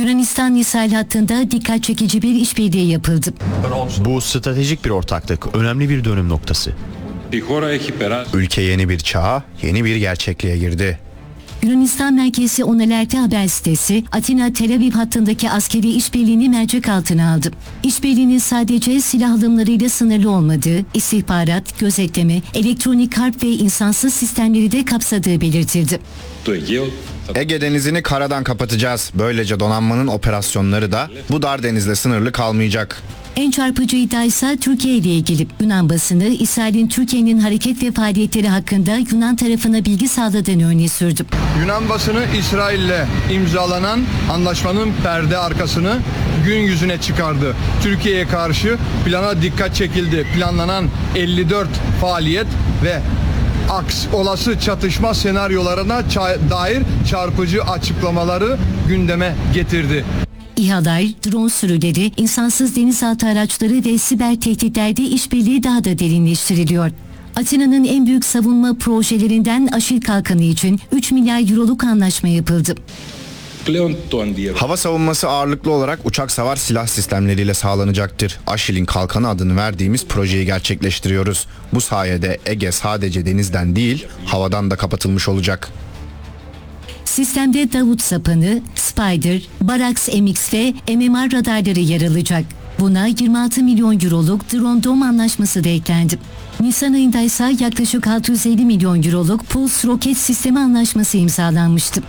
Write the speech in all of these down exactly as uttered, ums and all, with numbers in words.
Yunanistan-İsrail hattında dikkat çekici bir işbirliği yapıldı. Bu stratejik bir ortaklık, önemli bir dönüm noktası. Ülke yeni bir çağa, yeni bir gerçekliğe girdi. Yunanistan merkezi Onalerte haber sitesi, Atina-Tel Aviv hattındaki askeri işbirliğini mercek altına aldı. İşbirliğinin sadece silah alımlarıyla sınırlı olmadığı, istihbarat, gözetleme, elektronik harp ve insansız sistemleri de kapsadığı belirtildi. Ege Denizi'ni karadan kapatacağız. Böylece donanmanın operasyonları da bu dar denizle sınırlı kalmayacak. En çarpıcı iddia ise Türkiye ile ilgili. Yunan basını, İsrail'in Türkiye'nin hareket ve faaliyetleri hakkında Yunan tarafına bilgi sağladığını öne sürdü. Yunan basını İsrail'le imzalanan anlaşmanın perde arkasını gün yüzüne çıkardı. Türkiye'ye karşı plana dikkat çekildi. Planlanan elli dört faaliyet ve aks olası çatışma senaryolarına ça- dair çarpıcı açıklamaları gündeme getirdi. İHA'lar, drone sürüleri, insansız denizaltı araçları ve siber tehditlerde işbirliği daha da derinleştiriliyor. Atina'nın en büyük savunma projelerinden Aşil Kalkanı için üç milyar euroluk anlaşma yapıldı. Hava savunması ağırlıklı olarak uçak savar silah sistemleriyle sağlanacaktır. Aşil'in Kalkanı adını verdiğimiz projeyi gerçekleştiriyoruz. Bu sayede Ege sadece denizden değil, havadan da kapatılmış olacak. Sistemde Davut Sapanı, Spider, Barax M X ve M M R radarları yer alacak. Buna yirmi altı milyon euroluk Drone Dome anlaşması da eklendi. Nisan ayında ise yaklaşık altı yüz elli milyon euroluk Pulse roket sistemi anlaşması imzalanmıştı.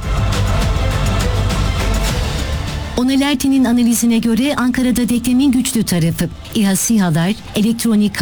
Onalerte'nin analizine göre Ankara'da denklemin güçlü tarafı İHA SİHA'lar, elektronik